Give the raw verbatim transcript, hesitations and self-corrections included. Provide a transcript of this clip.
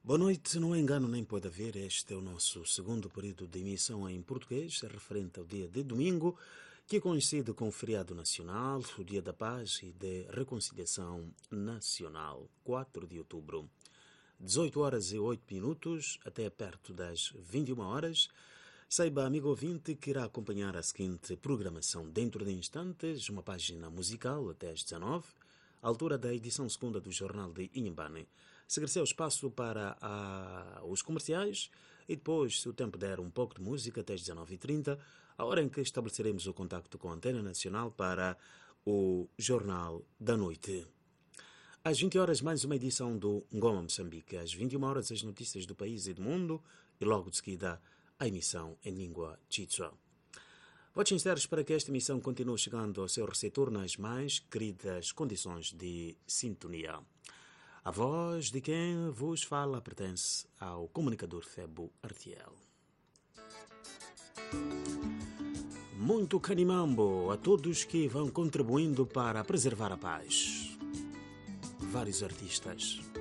Boa noite, não é engano nem pode haver, este é o nosso segundo período de emissão em português, referente ao dia de domingo, que coincide com o feriado nacional, o Dia da Paz e de Reconciliação Nacional, quatro de outubro. dezoito horas e oito minutos, até perto das vinte e uma horas. Saiba, amigo ouvinte, que irá acompanhar a seguinte programação dentro de instantes, uma página musical até às dezanove, altura da edição segunda do Jornal de Inhambane. Seguir-se o espaço para a, os comerciais e depois, se o tempo der, um pouco de música até às dezanove e trinta, a hora em que estabeleceremos o contacto com a Antena Nacional para o Jornal da Noite. Às vinte horas, mais uma edição do Ngoma Moçambique. Às vinte e uma horas, as notícias do país e do mundo e logo de seguida a emissão em língua Chichua. Votos sinceros para que esta emissão continue chegando ao seu receptor nas mais queridas condições de sintonia. A voz de quem vos fala pertence ao comunicador Febo Artiel. Muito canimambo a todos que vão contribuindo para preservar a paz. Vários artistas.